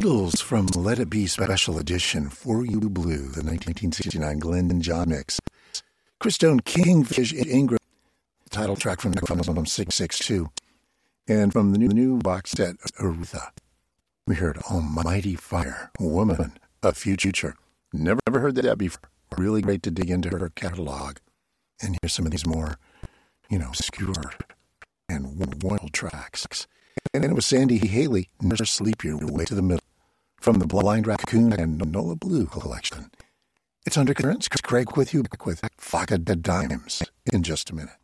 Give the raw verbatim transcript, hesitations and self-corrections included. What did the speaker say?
Beatles from Let It Be Special Edition, For You Blue, the nineteen sixty-nine Glyn John mix. Chris Stone, Kingfish Ingram, title track from the album six six two. And from the new, the new box set, Aretha, we heard Almighty Fire, Woman of Future. Never, never heard that before. Really great to dig into her catalog and hear some of these more, you know, obscure and wonderful tracks. And it was Sandy Haley, Never Sleep Your Way to the Middle, from the Blind Raccoon and Nola Blue collection. It's Undercurrents. Craig with you, back with Vodka Dimes in just a minute.